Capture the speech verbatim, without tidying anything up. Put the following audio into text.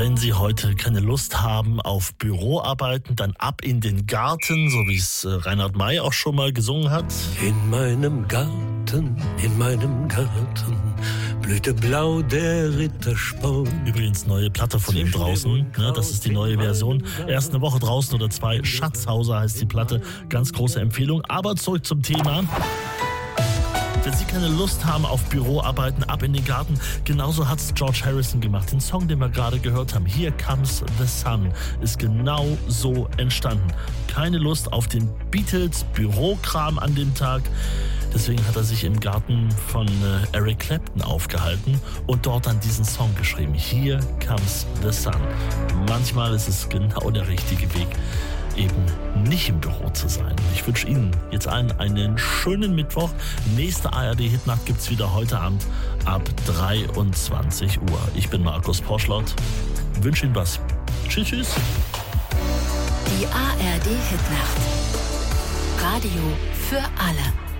Wenn Sie heute keine Lust haben auf Büroarbeiten, dann ab in den Garten, so wie es Reinhard May auch schon mal gesungen hat. In meinem Garten, in meinem Garten blühte blau der Rittersport. Übrigens neue Platte von ihm draußen, ne, das ist die neue Version. Erst eine Woche draußen oder zwei, Schatzhauser heißt die Platte, ganz große Empfehlung. Aber zurück zum Thema. Wenn Sie keine Lust haben auf Büroarbeiten, ab in den Garten. Genauso hat es George Harrison gemacht. Den Song, den wir gerade gehört haben, Here Comes the Sun, ist genau so entstanden. Keine Lust auf den Beatles-Bürokram an dem Tag. Deswegen hat er sich im Garten von äh, Eric Clapton aufgehalten und dort dann diesen Song geschrieben. Here Comes the Sun. Manchmal ist es genau der richtige Weg, eben nicht im Büro zu sein. Ich wünsche Ihnen jetzt allen einen schönen Mittwoch. Nächste A R D-Hitnacht gibt's wieder heute Abend ab dreiundzwanzig Uhr. Ich bin Markus Porschlott. Wünsche Ihnen was. Tschüss, tschüss. Die A R D-Hitnacht. Radio für alle.